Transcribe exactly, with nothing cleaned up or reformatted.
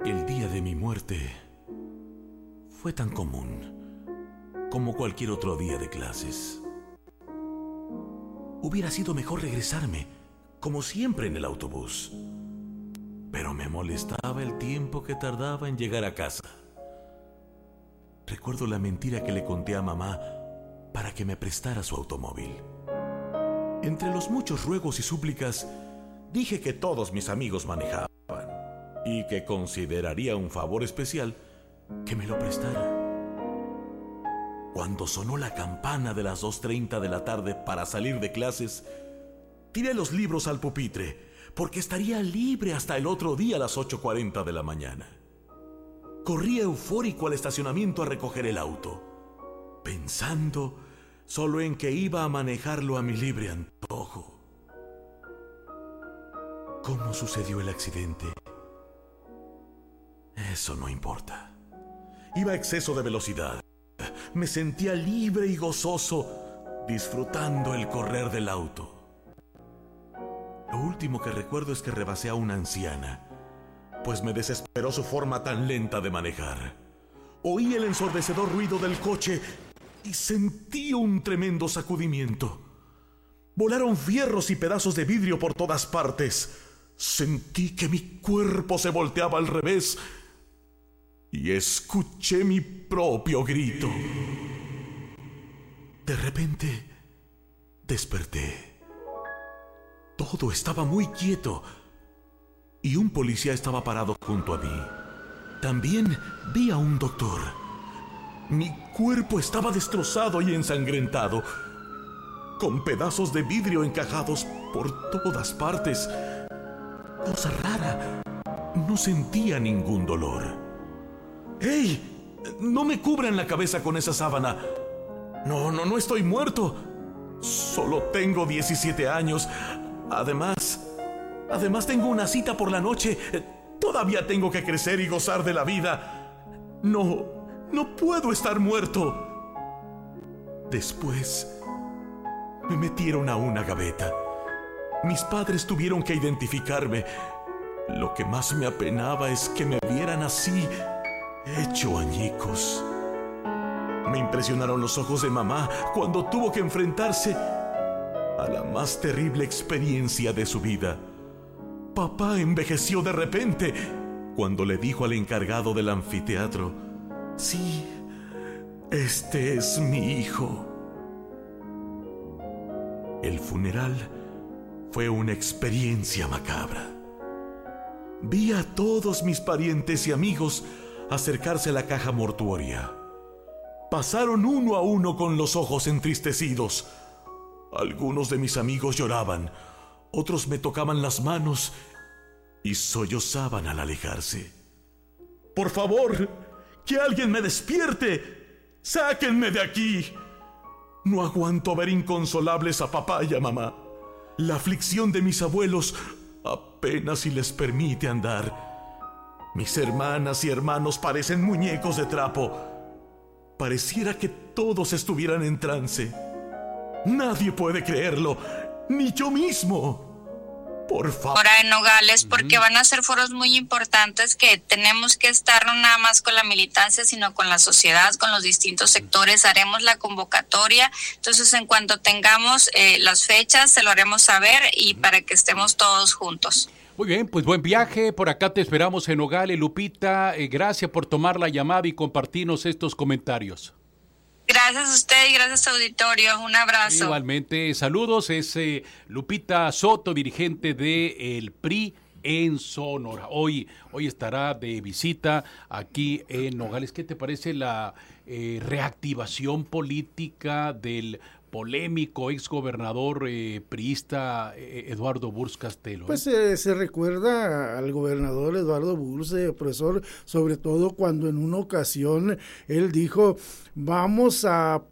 El día de mi muerte fue tan común como cualquier otro día de clases. Hubiera sido mejor regresarme, como siempre, en el autobús. Pero me molestaba el tiempo que tardaba en llegar a casa. Recuerdo la mentira que le conté a mamá para que me prestara su automóvil. Entre los muchos ruegos y súplicas, dije que todos mis amigos manejaban y que consideraría un favor especial que me lo prestara. Cuando sonó la campana de las dos treinta de la tarde para salir de clases, tiré los libros al pupitre, porque estaría libre hasta el otro día a las ocho cuarenta de la mañana. Corrí eufórico al estacionamiento a recoger el auto, pensando solo en que iba a manejarlo a mi libre antojo. ¿Cómo sucedió el accidente? Eso no importa. Iba a exceso de velocidad. Me sentía libre y gozoso, disfrutando el correr del auto. Lo último que recuerdo es que rebasé a una anciana, pues me desesperó su forma tan lenta de manejar. Oí el ensordecedor ruido del coche y sentí un tremendo sacudimiento. Volaron fierros y pedazos de vidrio por todas partes. Sentí que mi cuerpo se volteaba al revés y escuché mi propio grito. De repente, desperté. Todo estaba muy quieto y un policía estaba parado junto a mí. También vi a un doctor. Mi cuerpo estaba destrozado y ensangrentado, con pedazos de vidrio encajados por todas partes. Cosa rara, no sentía ningún dolor. ¡Ey! No me cubran la cabeza con esa sábana. No, no, no estoy muerto. Solo tengo diecisiete años. Además, además tengo una cita por la noche. Todavía tengo que crecer y gozar de la vida. No, no puedo estar muerto. Después, me metieron a una gaveta. Mis padres tuvieron que identificarme. Lo que más me apenaba es que me vieran así, hecho añicos. Me impresionaron los ojos de mamá cuando tuvo que enfrentarse a la más terrible experiencia de su vida. Papá envejeció de repente cuando le dijo al encargado del anfiteatro: sí, este es mi hijo. El funeral fue una experiencia macabra. Vi a todos mis parientes y amigos acercarse a la caja mortuoria. Pasaron uno a uno con los ojos entristecidos. Algunos de mis amigos lloraban, otros me tocaban las manos y sollozaban al alejarse. ¡Por favor, que alguien me despierte! ¡Sáquenme de aquí! No aguanto ver inconsolables a papá y a mamá. La aflicción de mis abuelos apenas si les permite andar. Mis hermanas y hermanos parecen muñecos de trapo. Pareciera que todos estuvieran en trance. Nadie puede creerlo, ni yo mismo. Por favor. Ahora en Nogales, porque van a ser foros muy importantes que tenemos que estar no nada más con la militancia, sino con la sociedad, con los distintos sectores. Haremos la convocatoria. Entonces, en cuanto tengamos eh, las fechas, se lo haremos saber y para que estemos todos juntos. Muy bien, pues buen viaje. Por acá te esperamos en Nogales, Lupita. Eh, gracias por tomar la llamada y compartirnos estos comentarios. Gracias a usted y gracias auditorio. Un abrazo. Igualmente, saludos. Es eh, Lupita Soto, dirigente del P R I en Sonora. Hoy, hoy estará de visita aquí en Nogales. ¿Qué te parece la eh, reactivación política del polémico exgobernador eh, priista eh, Eduardo Burz Castelo? Pues eh, se recuerda al gobernador Eduardo Burz, eh, profesor, sobre todo cuando en una ocasión él dijo: vamos a